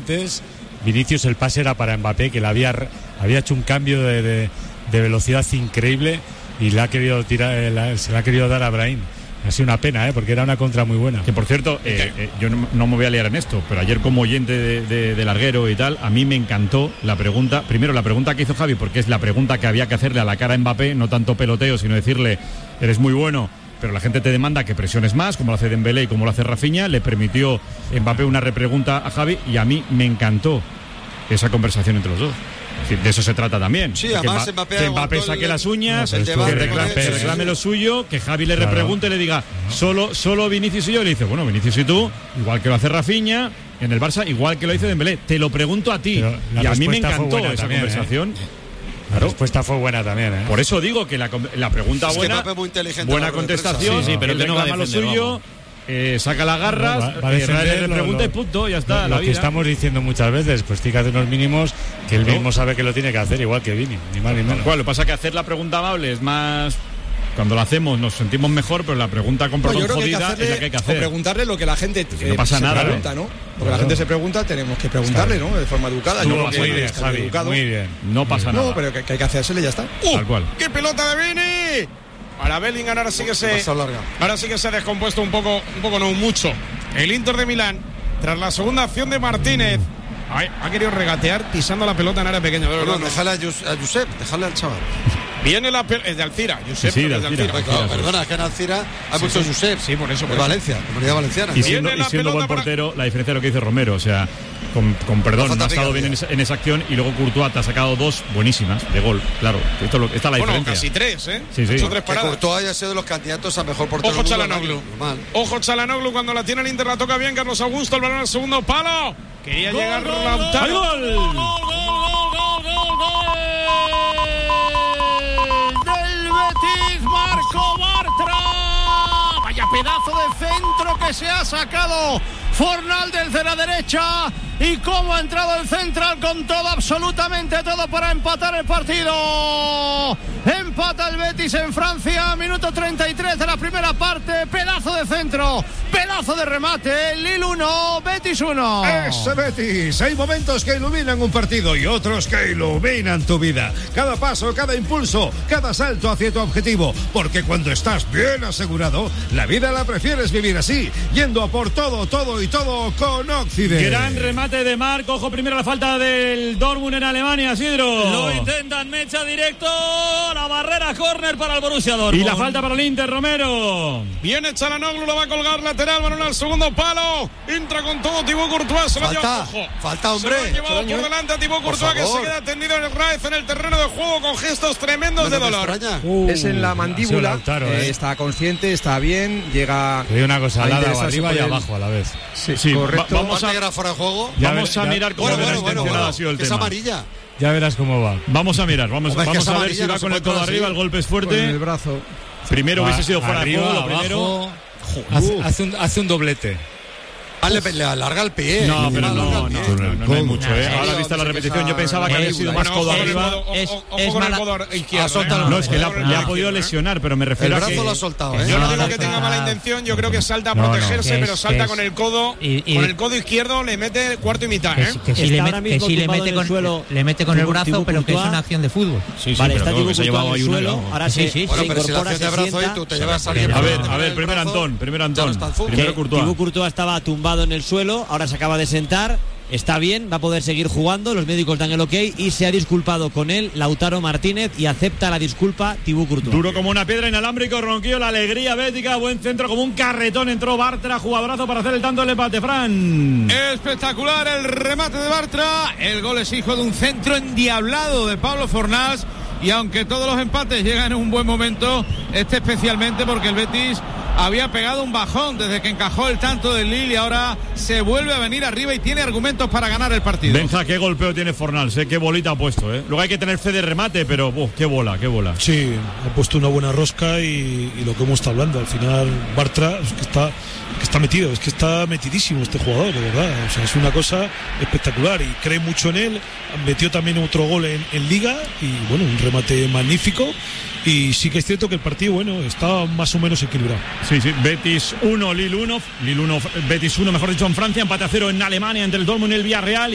antes, Vinicius, el pase era para Mbappé, que le había hecho un cambio de velocidad increíble y se le ha querido dar a Brahim. Ha sido una pena, porque era una contra muy buena. Que por cierto, yo no me voy a liar en esto, pero ayer como oyente de Larguero y tal, a mí me encantó la pregunta. Primero, la pregunta que hizo Javi, porque es la pregunta que había que hacerle a la cara a Mbappé, no tanto peloteo, sino decirle, eres muy bueno, pero la gente te demanda que presiones más, como lo hace Dembélé y como lo hace Rafinha. Le permitió Mbappé una repregunta a Javi y a mí me encantó esa conversación entre los dos. De eso se trata también. Sí, además que Mbappé saque las uñas, que reclame lo suyo, que Javi le repregunte y le diga solo Vinicius y yo. Y le dice, bueno, Vinicius y tú, igual que lo hace Rafinha en el Barça, igual que lo hizo Dembélé. Te lo pregunto a ti. Y a mí me encantó esa también, conversación. La respuesta fue buena también, Por eso digo que la pregunta buena, buena contestación, sí, pero él reclama lo suyo. Saca las garras, le pregunta y punto, ya está. Lo que estamos diciendo muchas veces, pues tiene que hacer unos mínimos que él mismo sabe que lo tiene que hacer, igual que Vini, ni más ni menos. Lo que pasa es que hacer la pregunta amable es más. Cuando lo hacemos nos sentimos mejor, pero la pregunta con perdón jodida es la que hay que hacer. O preguntarle lo que la gente no pasa nada, pregunta, ¿no? Porque la gente se pregunta, tenemos que preguntarle, ¿no? De forma educada. Muy bien, Javi, muy bien. No pasa nada. No, pero que hay que hacérsele y ya está. Tal cual. ¡Qué pelota de Vini! Para Bellingham ahora sí que se ha descompuesto un poco no mucho. El Inter de Milán, tras la segunda acción de Martínez, ha querido regatear pisando la pelota en área pequeña. No, déjale a Josep, déjale al chaval. Viene es de Alcira, Josep. Sí, de Alcira. Perdona, es que en Alcira ha puesto Josep. Sí, por eso. De Valencia, Comunidad Valenciana. Y siendo buen portero, la diferencia de lo que dice Romero, o sea, con perdón, no ha estado bien en esa acción y luego Courtois te ha sacado dos buenísimas de gol. Claro, esta es la diferencia. Casi tres, ¿eh? Sí. Son tres que paradas. Courtois haya sido de los candidatos a mejor portero. Ojo Çalhanoğlu. Ojo Çalhanoğlu cuando la tiene el Inter, la toca bien Carlos Augusto, el balón al segundo palo. Quería llegar Lautaro. ¡Gol! Del Betis, Marco Bartra. Vaya pedazo de centro que se ha sacado Fornal desde la derecha. Y cómo ha entrado el central con todo, absolutamente todo para empatar el partido. Empata el Betis en Francia, minuto 33 de la primera parte. Pedazo de centro, pedazo de remate. Lille 1, Betis 1. Ese Betis. Hay momentos que iluminan un partido y otros que iluminan tu vida. Cada paso, cada impulso, cada salto hacia tu objetivo. Porque cuando estás bien asegurado, la vida la prefieres vivir así, yendo a por todo y todo con Occident. Gran remate de Marco. Ojo, primero la falta del Dortmund en Alemania, Sidro. Lo intentan, Mecha directo, la barrera, córner para el Borussia Dortmund. Y la falta para el Inter, Romero. Viene Çalhanoğlu, lo va a colgar lateral, balón al segundo palo. Entra con todo Thibaut Courtois, se lo lleva. Falta, hombre. Se lo ha llevado por delante a Thibaut Courtois, que se queda tendido en el raíz en el terreno de juego con gestos tremendos de dolor. Es en la mandíbula. Lautaro, está consciente, está bien, llega. Te digo una cosa, al lado, arriba y abajo a la vez. Sí, correcto. Vamos a llegar fuera de juego. Vamos a mirar cómo ha sido el tema. Es amarilla. Ya verás cómo va. Vamos a mirar, vamos a ver si va con el codo arriba, el golpe es fuerte. Con el brazo. Primero hubiese sido fuera de juego, lo primero. Hace un doblete. Le alarga el pie. No, pero no hay mucho, Ahora vista la repetición, yo pensaba que había sido más codo arriba. Ojo con el codo izquierdo. No, es que le ha podido lesionar, pero me refiero a que... El brazo lo ha soltado, Yo no digo que tenga mala intención, yo creo que salta a protegerse, pero salta con el codo. Con el codo izquierdo le mete cuarto y mitad, Que si le mete con el brazo, pero que es una acción de fútbol. Vale, está Thibaut Courtois en el suelo. Ahora se incorpora, se sienta. A ver, primero Antón. Primero Courtois. Thibaut Courtois estaba tumbado en el suelo, ahora se acaba de sentar, está bien, va a poder seguir jugando, los médicos dan el ok y se ha disculpado con él Lautaro Martínez y acepta la disculpa Thibaut Courtois. Duro como una piedra, inalámbrico, Ronquillo, la alegría bética, buen centro, como un carretón entró Bartra, jugadorazo para hacer el tanto del empate, Fran. Espectacular el remate de Bartra, el gol es hijo de un centro endiablado de Pablo Fornals y aunque todos los empates llegan en un buen momento, este especialmente porque el Betis había pegado un bajón desde que encajó el tanto del Lille y ahora se vuelve a venir arriba y tiene argumentos para ganar el partido. Benja, qué golpeo tiene Fornals, qué bolita ha puesto, Luego hay que tener fe de remate, pero qué bola. Sí, ha puesto una buena rosca y lo que hemos estado hablando, al final Bartra es que está metido, es que está metidísimo este jugador, de verdad, o sea, es una cosa espectacular y cree mucho en él, metió también otro gol en Liga y bueno, un remate magnífico. Y sí que es cierto que el partido, está más o menos equilibrado. Sí, Betis 1, Lille 1, Betis 1, mejor dicho, en Francia, empate a 0 en Alemania entre el Dortmund y el Villarreal.